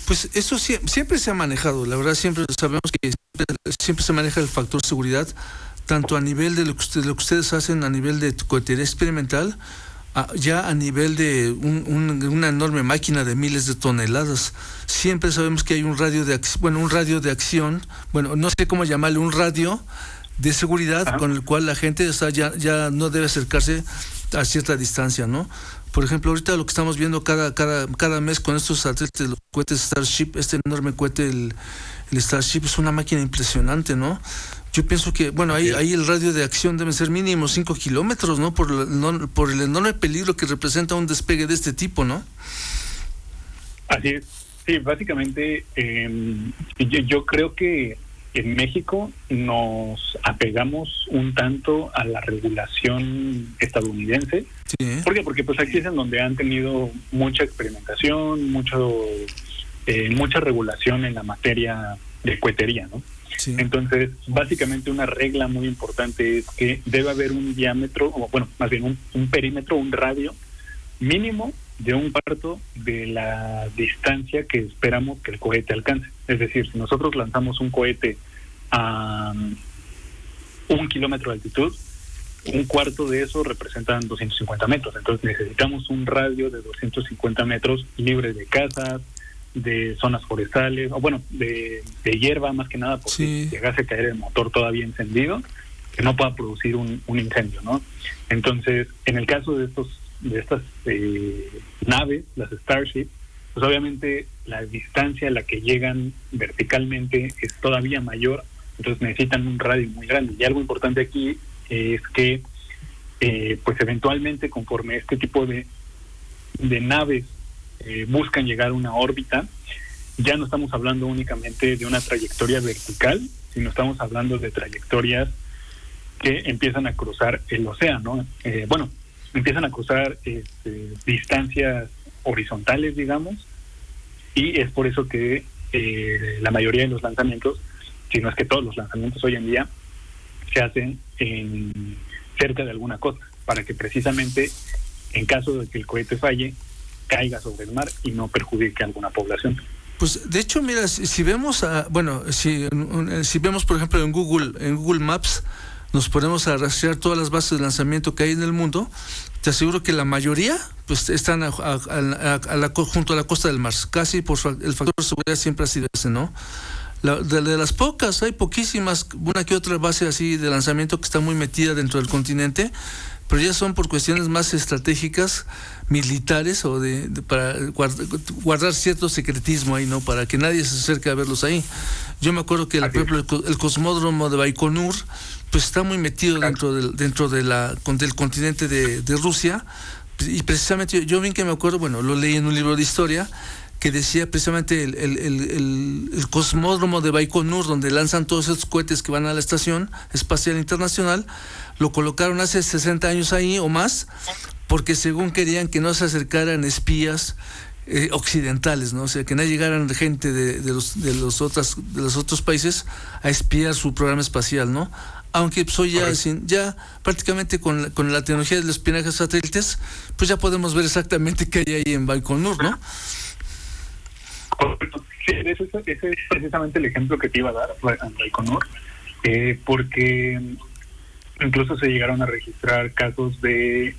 Pues eso siempre se ha manejado, la verdad siempre sabemos que siempre se maneja el factor seguridad, tanto a nivel de lo que ustedes hacen a nivel de cohetería experimental, ya a nivel de una enorme máquina de miles de toneladas. Siempre sabemos que hay un radio de acción, no sé cómo llamarle, un radio de seguridad. Ajá. Con el cual la gente ya no debe acercarse a cierta distancia, ¿no? Por ejemplo, ahorita lo que estamos viendo cada mes con estos satélites, los cohetes Starship, este enorme cohete, el Starship, es una máquina impresionante, ¿no? Yo pienso que, ahí el radio de acción debe ser mínimo 5 kilómetros, ¿no? Por el enorme peligro que representa un despegue de este tipo, ¿no? Así es. Sí, básicamente, yo creo que en México nos apegamos un tanto a la regulación estadounidense. Sí. ¿Por qué? Porque pues aquí es en donde han tenido mucha experimentación, mucha regulación en la materia de cohetería, ¿no? Sí. Entonces, básicamente una regla muy importante es que debe haber un diámetro, más bien un perímetro, un radio mínimo de un cuarto de la distancia que esperamos que el cohete alcance. Es decir, si nosotros lanzamos un cohete a 1 kilómetro de altitud, un cuarto de eso representan 250 metros. Entonces necesitamos un radio de 250 metros libre de casas, de zonas forestales, de hierba más que nada, porque si llegase a caer el motor todavía encendido, que no pueda producir un incendio, ¿no? Entonces, en el caso de estas naves, las Starship, pues obviamente la distancia a la que llegan verticalmente es todavía mayor, entonces necesitan un radio muy grande. Y algo importante aquí es que pues eventualmente, conforme este tipo de naves buscan llegar a una órbita, ya no estamos hablando únicamente de una trayectoria vertical, sino estamos hablando de trayectorias que empiezan a cruzar el océano, empiezan a cruzar distancias horizontales, digamos, y es por eso que la mayoría de los lanzamientos, si no es que todos los lanzamientos hoy en día, se hacen cerca de alguna costa, para que precisamente, en caso de que el cohete falle, caiga sobre el mar y no perjudique a alguna población. Pues de hecho, mira, si vemos si vemos por ejemplo en Google Maps, nos ponemos a rastrear todas las bases de lanzamiento que hay en el mundo, te aseguro que la mayoría pues están junto a la costa del mar, casi por el factor de seguridad siempre ha sido ese, ¿no? De las pocas, hay poquísimas, una que otra base así de lanzamiento que está muy metida dentro del continente, pero ya son por cuestiones más estratégicas, militares, o para guardar cierto secretismo ahí, ¿no? Para que nadie se acerque a verlos ahí. Yo me acuerdo que por ejemplo el cosmódromo de Baikonur pues está muy metido dentro del continente de Rusia, y precisamente yo bien que me acuerdo, lo leí en un libro de historia que decía precisamente el cosmódromo de Baikonur, donde lanzan todos esos cohetes que van a la Estación Espacial Internacional, lo colocaron hace 60 años ahí o más, porque según querían que no se acercaran espías occidentales, ¿no? O sea, que no llegaran gente de los otros países a espiar su programa espacial, ¿no? Aunque pues hoy ya prácticamente con la tecnología del espionaje de satélites, pues ya podemos ver exactamente qué hay ahí en Baikonur, ¿no? Sí, ese es precisamente el ejemplo que te iba a dar, Baikonur, porque incluso se llegaron a registrar casos de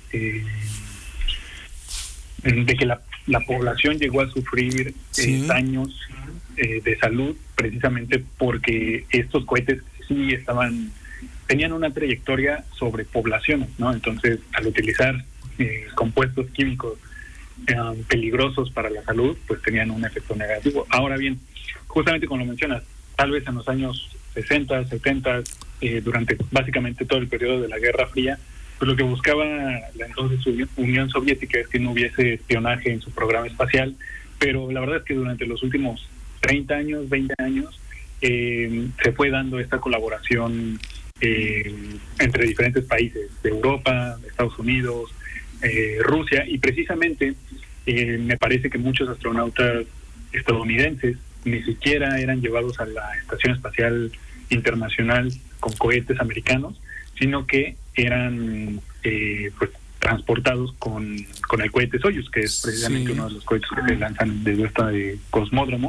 que la población llegó a sufrir daños de salud, precisamente porque estos cohetes sí tenían una trayectoria sobre poblaciones, ¿no? Entonces, al utilizar compuestos químicos peligrosos para la salud, pues tenían un efecto negativo. Ahora bien, justamente como lo mencionas, tal vez en los años 60, 70, durante básicamente todo el periodo de la Guerra Fría, pues lo que buscaba la entonces Unión Soviética es que no hubiese espionaje en su programa espacial, pero la verdad es que durante los últimos 30 años, 20 años, se fue dando esta colaboración entre diferentes países de Europa, Estados Unidos, Rusia, y precisamente me parece que muchos astronautas estadounidenses ni siquiera eran llevados a la Estación Espacial Internacional con cohetes americanos, sino que eran transportados con el cohete Soyuz, que es precisamente uno de los cohetes que se lanzan desde este cosmódromo.